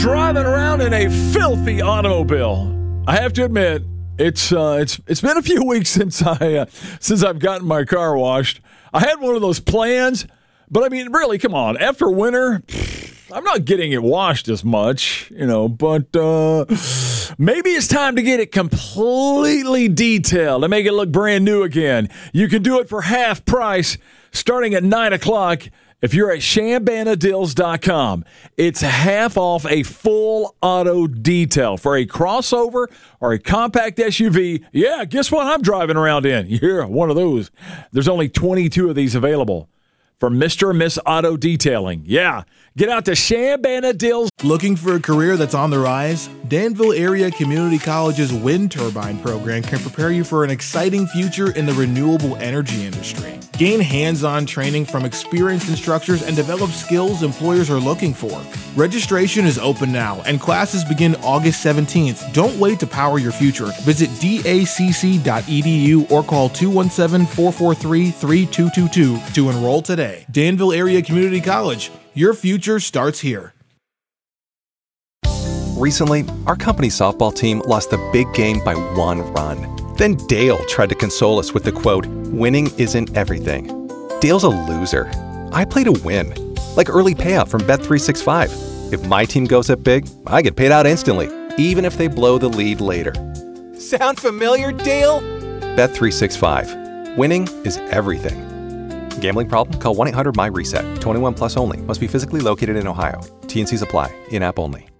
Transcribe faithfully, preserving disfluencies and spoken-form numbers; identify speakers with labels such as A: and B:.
A: Driving around in a filthy automobile. I have to admit, it's uh, it's it's been a few weeks since I uh, since I've gotten my car washed. I had one of those plans, but I mean, really, come on. After winter, I'm not getting it washed as much, you know. But uh, maybe it's time to get it completely detailed and make it look brand new again. You can do it for half price, starting at nine o'clock. If you're at Shambana Dills dot com, it's half off a full auto detail for a crossover or a compact S U V. Yeah, guess what I'm driving around in? Yeah, one of those. There's only twenty-two of these available for Mister and Miss Auto Detailing. Yeah, get out to Shambana Dills.
B: Looking for a career that's on the rise? Danville Area Community College's wind turbine program can prepare you for an exciting future in the renewable energy industry. Gain hands-on training from experienced instructors and develop skills employers are looking for. Registration is open now, and classes begin August seventeenth. Don't wait to power your future. Visit D A C C dot E D U or call two one seven, four four three, three two two two to enroll today. Danville Area Community College. Your future starts here.
C: Recently, our company's softball team lost the big game by one run. Then Dale tried to console us with the quote, "Winning isn't everything." Dale's a loser. I play to win, like early payout from Bet three sixty-five. If my team goes up big, I get paid out instantly, even if they blow the lead later.
D: Sound familiar, Dale?
C: Bet three sixty-five. Winning is everything. Gambling problem? Call one eight hundred M Y RESET. twenty-one plus only. Must be physically located in Ohio. T and Cs apply. In-app only.